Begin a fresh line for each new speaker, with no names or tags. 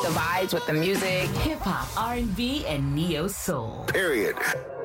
the vibes, with the music.
Hip hop, R&B, and neo soul.
Period.